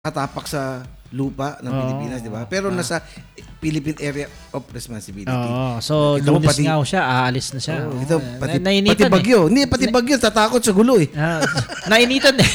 katapak sa lupa ng Pilipinas, di ba? Pero nasa Philippine Area of Responsibility. So, Ito Lunes pati, nga siya, aalis na siya. ito, pati Nainitan bagyo. Hindi, pati bagyo, tatakot sa gulo eh. Nainitan eh.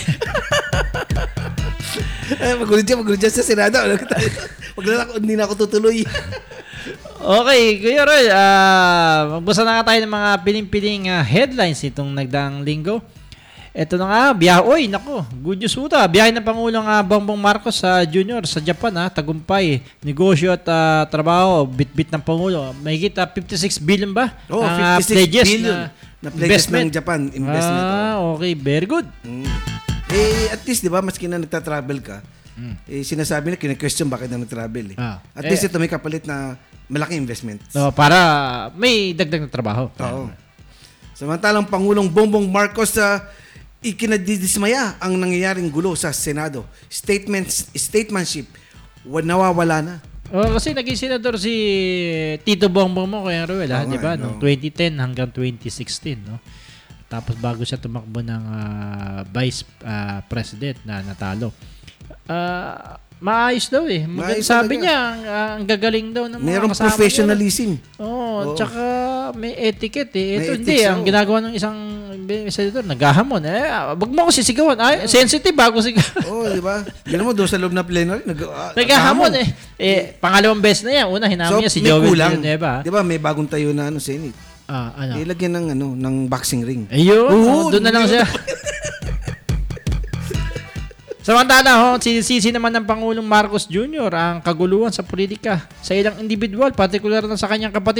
Magulit dyan sa Senado. Hindi na ako tutuloy. Okay, Kuya Roy, magbasa na nga tayo ng mga piling-piling headlines itong nagdaang linggo. Ito na nga, biyahe. Nako, good news po ito. Biyahe ng Pangulong Bongbong Marcos Jr. sa Japan, tagumpay. Negosyo at trabaho, bit-bit ng Pangulo. Mahigit 56 billion ba? 56 billion na pledges ng Japan investment. Okay, very good. At least, di ba, maski na nagta-travel ka, sinasabi na, kine-question bakit na nag-travel. At least ito may kapalit na malaking investment. Para may dagdag na trabaho. Oo. Samantalang Pangulong Bongbong Marcos ikinadidismaya ang nangyayaring gulo sa Senado. Statemanship, nawawala na. Kasi naging senador si Tito Bongbong mo, Kuya Ruel, di ba? Noong 2010 hanggang 2016, no? Tapos bago siya tumakbo ng Vice President na natalo. Maayos daw eh. Sabi niya, ang gagaling daw ng mga merong kasama professionalism. Tsaka may etiquette eh. Ito may hindi. Ang ginagawa ng isang senador, naghahamon. Wag mo ako sisigawan. Sensitive bago sigawan. Di ba? Gano'n mo doon sa loob na plenary. Naghahamon eh. Pangalawang beses na yan. Una, hinamon niya si Joey Villanueva. Di ba? May bagong tayo na Senate. Ano? Ilagyan ng boxing ring. Ayun. Doon na lang siya. Samantala, sinisisi naman ng Pangulong Marcos Jr. ang kaguluhan sa politika sa ilang individual, partikular na sa kanyang kapatid